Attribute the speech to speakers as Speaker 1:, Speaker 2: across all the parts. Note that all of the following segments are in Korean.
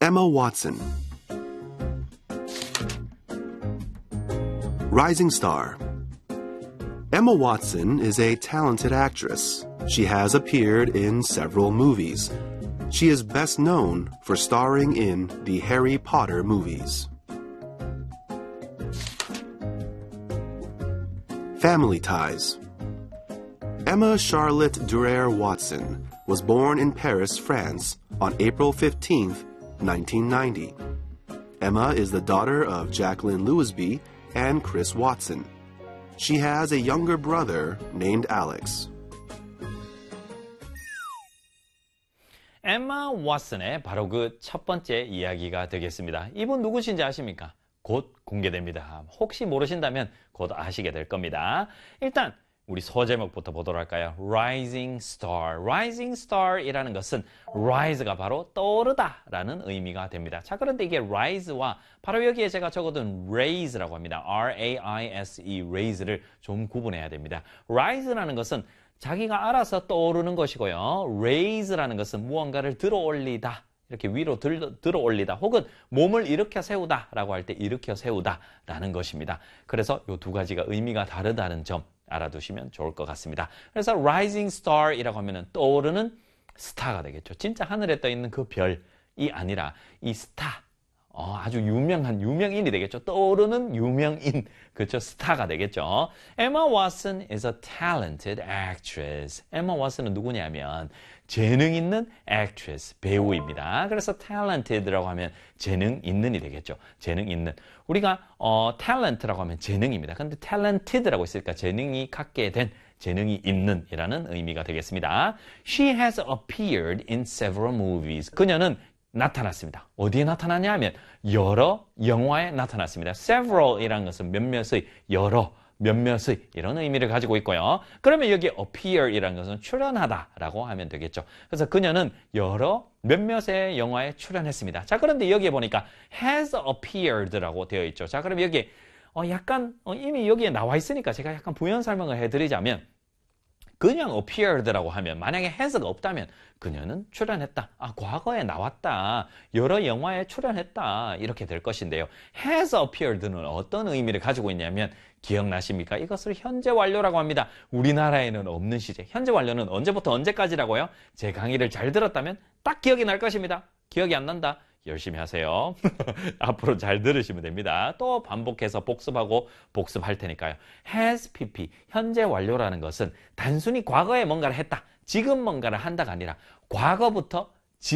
Speaker 1: Emma Watson. Rising star. Emma Watson is a talented actress. She has appeared in several movies. She is best known for starring in the Harry Potter movies. Family ties. Emma Charlotte Durer Watson was born in Paris, France on April 15, 1990. Emma is the daughter of Jacqueline Lewisby and Chris Watson. She has a younger brother named Alex.
Speaker 2: 엠마 왓슨의 바로 그 첫 번째 이야기가 되겠습니다. 이분 누구신지 아십니까? 곧 공개됩니다. 혹시 모르신다면 곧 아시게 될 겁니다. 일단 우리 소제목부터 보도록 할까요? Rising Star. Rising Star이라는 것은 rise가 바로 떠오르다 라는 의미가 됩니다. 자, 그런데 이게 rise와 바로 여기에 제가 적어둔 raise라고 합니다. R-A-I-S-E, raise를 좀 구분해야 됩니다. rise라는 것은 자기가 알아서 떠오르는 것이고요. raise라는 것은 무언가를 들어올리다. 이렇게 위로 들어올리다 혹은 몸을 일으켜 세우다 라고 할 때 일으켜 세우다 라는 것입니다. 그래서 이 두 가지가 의미가 다르다는 점 알아두시면 좋을 것 같습니다. 그래서 rising star이라고 하면 떠오르는 스타가 되겠죠. 진짜 하늘에 떠 있는 그 별이 아니라 이 스타, 아주 유명한 유명인이 되겠죠. 떠오르는 유명인, 그렇죠? 스타가 되겠죠. Emma Watson is a talented actress. Emma Watson은 누구냐면 재능 있는 actress, 배우입니다. 그래서 talented라고 하면 재능 있는이 되겠죠. 재능 있는. 우리가 talent라고 하면 재능입니다. 근데 talented라고 있으니까 재능이 갖게 된, 재능이 있는 이라는 의미가 되겠습니다. She has appeared in several movies. 그녀는 나타났습니다. 어디에 나타나냐 하면 여러 영화에 나타났습니다. several이라는 것은 몇몇의, 여러, 몇몇의 이런 의미를 가지고 있고요. 그러면 여기 appear이라는 것은 출연하다라고 하면 되겠죠. 그래서 그녀는 여러 몇몇의 영화에 출연했습니다. 자, 그런데 여기에 보니까 has appeared라고 되어 있죠. 자, 그럼 여기에 약간 이미 여기에 나와 있으니까 제가 약간 부연 설명을 해드리자면 그냥 appeared라고 하면 만약에 has가 없다면 그녀는 출연했다. 과거에 나왔다. 여러 영화에 출연했다. 이렇게 될 것인데요. has appeared는 어떤 의미를 가지고 있냐면 기억나십니까? 이것을 현재 완료라고 합니다. 우리나라에는 없는 시제. 현재 완료는 언제부터 언제까지라고요? 제 강의를 잘 들었다면 딱 기억이 날 것입니다. 기억이 안 난다? 열심히 하세요. 앞으로 잘 들으시면 됩니다. 또 반복해서 복습하고 복습할 테니까요. has pp, 현재 완료라는 것은 단순히 과거에 뭔가를 했다, 지금 뭔가를 한다가 아니라 과거부터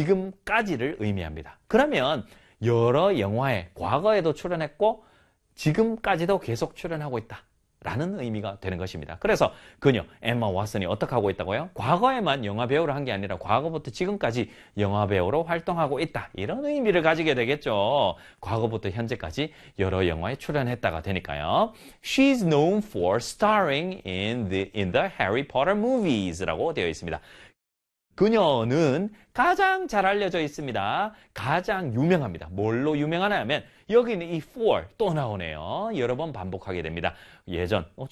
Speaker 2: 지금까지를 의미합니다. 그러면 여러 영화에 과거에도 출연했고 지금까지도 계속 출연하고 있다 라는 의미가 되는 것입니다. 그래서 그녀 엠마 왓슨이 어떻게 하고 있다고요? 과거에만 영화 배우를 한 게 아니라 과거부터 지금까지 영화 배우로 활동하고 있다. 이런 의미를 가지게 되겠죠. 과거부터 현재까지 여러 영화에 출연했다가 되니까요. She's known for starring in the Harry Potter movies라고 되어 있습니다. 그녀는 가장 잘 알려져 있습니다. 가장 유명합니다. 뭘로 유명하냐 하면 여기는 이 for 또 나오네요. 여러 번 반복하게 됩니다. 예전